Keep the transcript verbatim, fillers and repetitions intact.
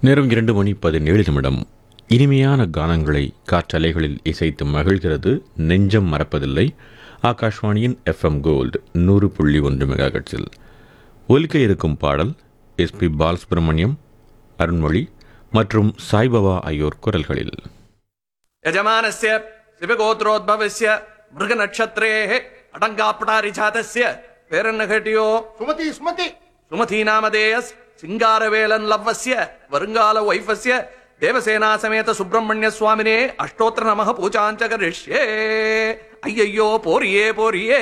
நேரம் இரண்டு மணி பதினேழு நிமிடம். இனிமையான கானங்களை காற்றலைகளில் இசைத்து மகிழ்கிறது நெஞ்சம் மறப்பதில்லை. ஆகாஷ்வாணியின் எஃப்எம் கோல்டு நூறு புள்ளி ஒன்று மெகா ஹெர்ட்ஸில் ஒலிக்க இருக்கும் பாடல் எஸ் பி பாலசுப்ரமணியம், அருண்மொழி மற்றும் சாய்பாபா ஆகியோர் குரல்களில். யஜமானஸ்ய சிவகோத்ரோத்பவஸ்ய மிருக நட்சத்திரேஹ அடங்காப்படாரி ஜாதஸ்ய பேரன்ன கேட்டியோ? சுமதி சுமதி சுமதி நாமதேயஸ் சிங்காரவேலன் லவ்வஸ்ய வருங்கால வைஃபஸ்ய தேவசேனா சமேத சுப்பிரமணிய சுவாமினே அஷ்டோத்திர நமக பூஜாஞ்ச கரிஷ்யே. ஐயையோ போரியே போரியே